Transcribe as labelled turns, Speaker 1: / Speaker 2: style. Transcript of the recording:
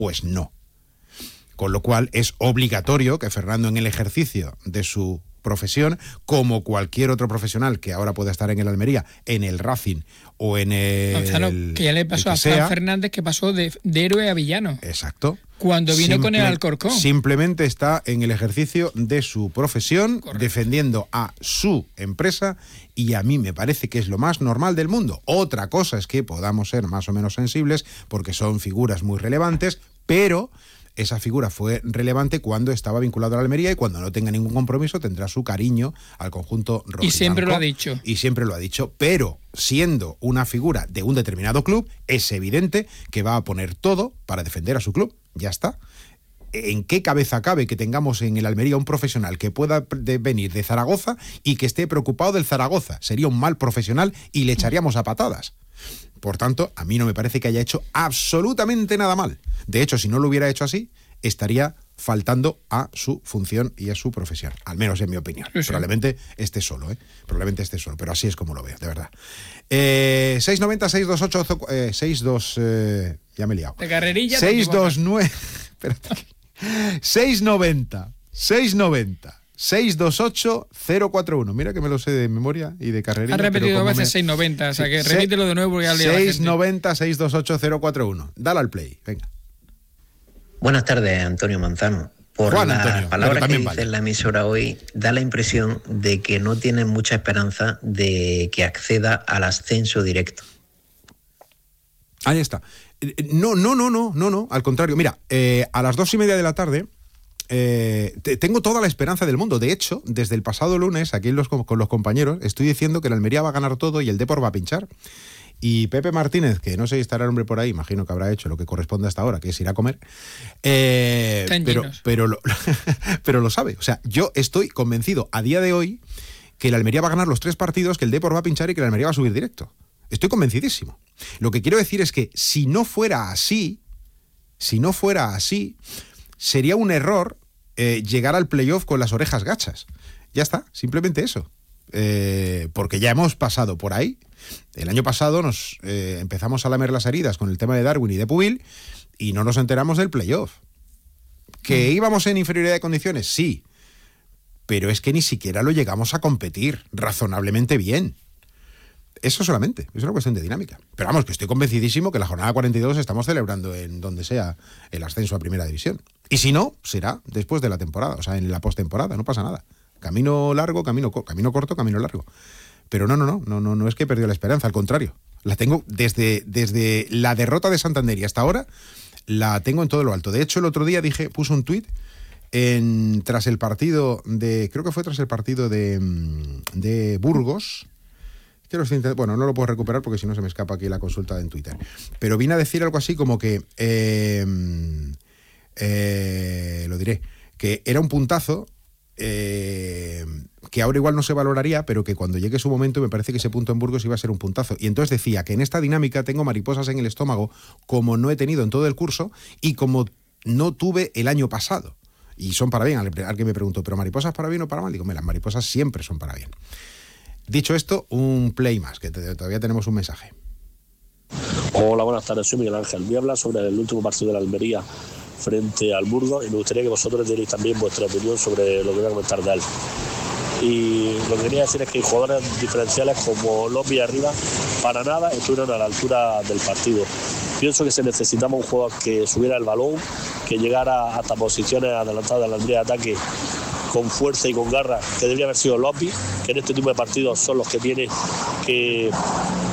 Speaker 1: Pues no. Con lo cual es obligatorio que Fernando, en el ejercicio de su profesión, como cualquier otro profesional que ahora pueda estar en el Almería, en el Racing o en el...
Speaker 2: que ya le pasó a Fran Fernández, que pasó de héroe a villano.
Speaker 1: Exacto.
Speaker 2: Cuando vino con el Alcorcón.
Speaker 1: Simplemente está en el ejercicio de su profesión,
Speaker 2: correcto,
Speaker 1: defendiendo a su empresa, y a mí me parece que es lo más normal del mundo. Otra cosa es que podamos ser más o menos sensibles, porque son figuras muy relevantes, pero esa figura fue relevante cuando estaba vinculado a la Almería, y cuando no tenga ningún compromiso tendrá su cariño al conjunto rojiblanco.
Speaker 2: Y siempre lo ha dicho.
Speaker 1: Y siempre lo ha dicho, pero siendo una figura de un determinado club, es evidente que va a poner todo para defender a su club. Ya está. ¿En qué cabeza cabe que tengamos en el Almería un profesional que pueda venir de Zaragoza y que esté preocupado del Zaragoza? Sería un mal profesional y le echaríamos a patadas. Por tanto, a mí no me parece que haya hecho absolutamente nada mal. De hecho, si no lo hubiera hecho así, estaría faltando a su función y a su profesión, al menos en mi opinión. Sí. Probablemente esté solo, pero así es como lo veo, de verdad. 690 628 62 ya me he liado.
Speaker 2: De carrerilla.
Speaker 1: 629 690 628 041. Mira que me lo sé de memoria y de carrerilla.
Speaker 2: Ha repetido dos veces 690, o sea que repítelo de nuevo porque ya le
Speaker 1: 690 628 041. Dale al play, venga.
Speaker 3: Buenas tardes, Antonio Manzano. Por
Speaker 1: Juan
Speaker 3: las
Speaker 1: Antonio,
Speaker 3: palabras que dice
Speaker 1: vale.
Speaker 3: en la emisora hoy, da la impresión de que no tienen mucha esperanza de que acceda al ascenso directo.
Speaker 1: Ahí está. No, al contrario. Mira, a las 2:30 de la tarde tengo toda la esperanza del mundo. De hecho, desde el pasado lunes, aquí con los compañeros, estoy diciendo que el Almería va a ganar todo y el Depor va a pinchar. Y Pepe Martínez, que no sé si estará el hombre por ahí, imagino que habrá hecho lo que corresponde hasta ahora, que es ir a comer, pero lo sabe. O sea, yo estoy convencido a día de hoy que el Almería va a ganar los 3 partidos, que el Depor va a pinchar y que el Almería va a subir directo. Estoy convencidísimo. Lo que quiero decir es que si no fuera así, sería un error llegar al playoff con las orejas gachas. Ya está, simplemente eso. Porque ya hemos pasado por ahí. El año pasado nos empezamos a lamer las heridas con el tema de Darwin y de Pubil y no nos enteramos del playoff. ¿Que íbamos en inferioridad de condiciones? Sí. Pero es que ni siquiera lo llegamos a competir razonablemente bien. Eso solamente, es una cuestión de dinámica. Pero vamos, que estoy convencidísimo que la jornada 42 estamos celebrando en donde sea el ascenso a Primera División. Y si no, será después de la temporada, o sea, en la postemporada, no pasa nada. Camino largo, camino corto, camino largo. Pero no es que he perdido la esperanza, al contrario. La tengo desde la derrota de Santander y hasta ahora, la tengo en todo lo alto. De hecho, el otro día puse un tuit tras el partido de Burgos. Bueno, no lo puedo recuperar porque si no se me escapa aquí la consulta en Twitter. Pero vine a decir algo así como que, lo diré, que era un puntazo que ahora igual no se valoraría, pero que cuando llegue su momento me parece que ese punto en Burgos iba a ser un puntazo. Y entonces decía que en esta dinámica tengo mariposas en el estómago como no he tenido en todo el curso y como no tuve el año pasado. Y son para bien. Al que me preguntó, ¿pero mariposas para bien o para mal? Digo, las mariposas siempre son para bien. Dicho esto, un play más, que todavía tenemos un mensaje.
Speaker 4: Hola, buenas tardes, soy Miguel Ángel. Voy a hablar sobre el último partido de la Almería frente al Burgos y me gustaría que vosotros dierais también vuestra opinión sobre lo que voy a comentar de él. Y lo que quería decir es que jugadores diferenciales como López arriba para nada estuvieron a la altura del partido. Pienso que se necesitaba un jugador que subiera el balón, que llegara hasta posiciones adelantadas de la línea de ataque con fuerza y con garra, que debería haber sido López, que en este tipo de partidos son los que tiene que